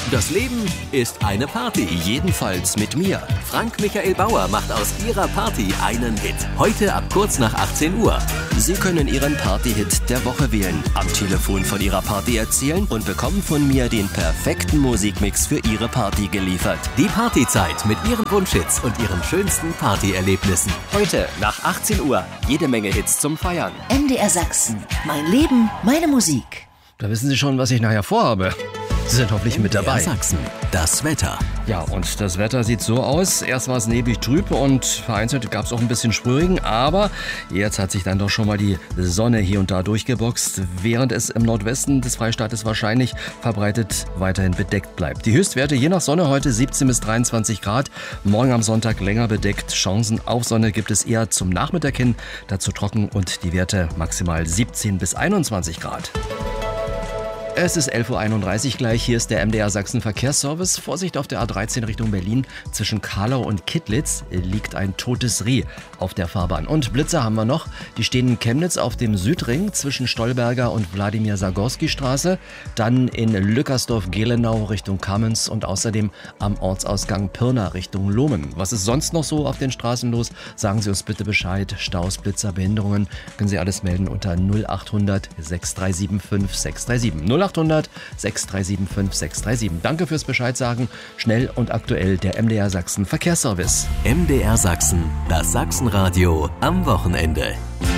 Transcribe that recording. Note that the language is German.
Das Leben ist eine Party. Jedenfalls mit mir. Frank Michael Bauer macht aus ihrer Party einen Hit. Heute ab kurz nach 18 Uhr. Sie können Ihren Party-Hit der Woche wählen, am Telefon von Ihrer Party erzählen und bekommen von mir den perfekten Musikmix für Ihre Party geliefert. Die Partyzeit mit Ihren Wunschhits und Ihren schönsten Partyerlebnissen. Heute nach 18 Uhr. Jede Menge Hits zum Feiern. MDR Sachsen. Mein Leben, meine Musik. Da wissen Sie schon, was ich nachher vorhabe. Sie sind hoffentlich mit dabei. MDR Sachsen. Das Wetter. Ja, und das Wetter sieht so aus. Erst war es neblig trüb und vereinzelt gab es auch ein bisschen Sprühregen, aber jetzt hat sich dann doch schon mal die Sonne hier und da durchgeboxt, während es im Nordwesten des Freistaates wahrscheinlich verbreitet weiterhin bedeckt bleibt. Die Höchstwerte je nach Sonne heute 17 bis 23 Grad, morgen am Sonntag länger bedeckt. Chancen auf Sonne gibt es eher zum Nachmittag hin, dazu trocken und die Werte maximal 17 bis 21 Grad. Es ist 11.31 Uhr gleich, hier ist der MDR Sachsen Verkehrsservice. Vorsicht auf der A13 Richtung Berlin. Zwischen Kahlau und Kittlitz liegt ein totes Reh auf der Fahrbahn. Und Blitzer haben wir noch. Die stehen in Chemnitz auf dem Südring zwischen Stolberger und Wladimir-Sagorski-Straße. Dann in Lückersdorf-Gelenau Richtung Kamenz und außerdem am Ortsausgang Pirna Richtung Lohmen. Was ist sonst noch so auf den Straßen los? Sagen Sie uns bitte Bescheid. Staus, Blitzer, Behinderungen. Können Sie alles melden unter 0800 6375 637. 0800 6375 637. Danke fürs Bescheid sagen. Schnell und aktuell der MDR Sachsen Verkehrsservice. MDR Sachsen. Das Sachsenradio am Wochenende.